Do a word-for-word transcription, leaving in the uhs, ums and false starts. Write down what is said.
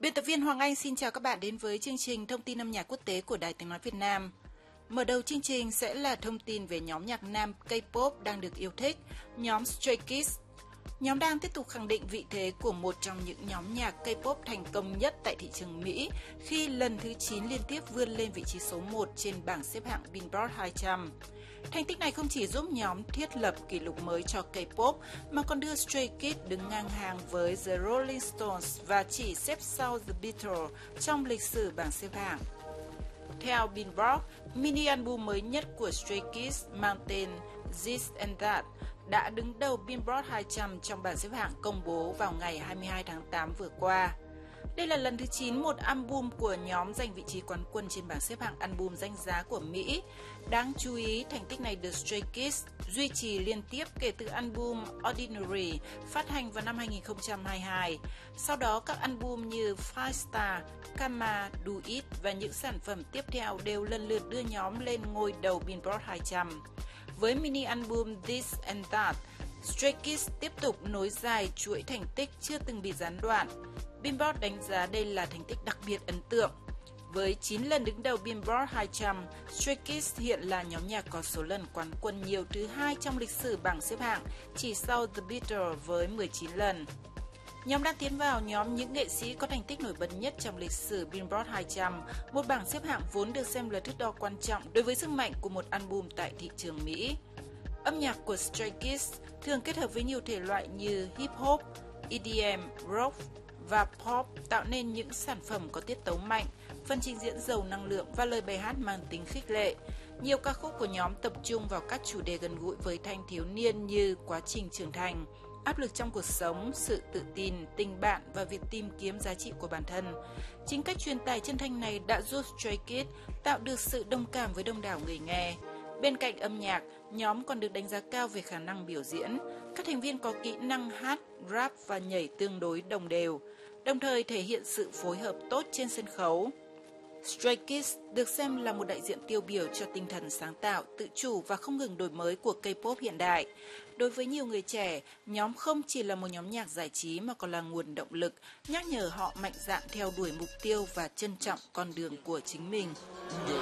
Biên tập viên Hoàng Anh xin chào các bạn đến với chương trình Thông tin âm nhạc quốc tế của Đài Tiếng nói Việt Nam. Mở đầu chương trình sẽ là thông tin về nhóm nhạc nam K-pop đang được yêu thích, nhóm Stray Kids. Nhóm đang tiếp tục khẳng định vị thế của một trong những nhóm nhạc K-pop thành công nhất tại thị trường Mỹ khi lần thứ chín liên tiếp vươn lên vị trí số một trên bảng xếp hạng Billboard hai trăm. Thành tích này không chỉ giúp nhóm thiết lập kỷ lục mới cho K-pop mà còn đưa Stray Kids đứng ngang hàng với The Rolling Stones và chỉ xếp sau The Beatles trong lịch sử bảng xếp hạng. Theo Billboard, mini album mới nhất của Stray Kids mang tên This and That đã đứng đầu Billboard hai trăm trong bảng xếp hạng công bố vào ngày hai mươi hai tháng tám vừa qua. Đây là lần thứ chín một album của nhóm giành vị trí quán quân trên bảng xếp hạng album danh giá của Mỹ. Đáng chú ý, thành tích này được Stray Kids duy trì liên tiếp kể từ album Ordinary phát hành vào năm hai nghìn không trăm hai mươi hai. Sau đó, các album như Five Star, Karma, Do It và những sản phẩm tiếp theo đều lần lượt đưa nhóm lên ngôi đầu Billboard hai trăm. Với mini album This and That, Stray Kids tiếp tục nối dài chuỗi thành tích chưa từng bị gián đoạn. Billboard đánh giá đây là thành tích đặc biệt ấn tượng. Với chín lần đứng đầu Billboard hai trăm, Stray Kids hiện là nhóm nhạc có số lần quán quân nhiều thứ hai trong lịch sử bảng xếp hạng, chỉ sau The Beatles với mười chín lần. Nhóm đang tiến vào nhóm những nghệ sĩ có thành tích nổi bật nhất trong lịch sử Billboard hai trăm, một bảng xếp hạng vốn được xem là thước đo quan trọng đối với sức mạnh của một album tại thị trường Mỹ. Âm nhạc của Stray Kids thường kết hợp với nhiều thể loại như hip hop, E D M, rock và pop tạo nên những sản phẩm có tiết tấu mạnh, phần trình diễn giàu năng lượng và lời bài hát mang tính khích lệ. Nhiều ca khúc của nhóm tập trung vào các chủ đề gần gũi với thanh thiếu niên như quá trình trưởng thành, áp lực trong cuộc sống, sự tự tin, tình bạn và việc tìm kiếm giá trị của bản thân. Chính cách truyền tải chân thành này đã giúp Stray Kids tạo được sự đồng cảm với đông đảo người nghe. Bên cạnh âm nhạc, nhóm còn được đánh giá cao về khả năng biểu diễn. Các thành viên có kỹ năng hát, rap và nhảy tương đối đồng đều, đồng thời thể hiện sự phối hợp tốt trên sân khấu. Stray Kids được xem là một đại diện tiêu biểu cho tinh thần sáng tạo, tự chủ và không ngừng đổi mới của K-pop hiện đại. Đối với nhiều người trẻ, nhóm không chỉ là một nhóm nhạc giải trí mà còn là nguồn động lực, nhắc nhở họ mạnh dạn theo đuổi mục tiêu và trân trọng con đường của chính mình.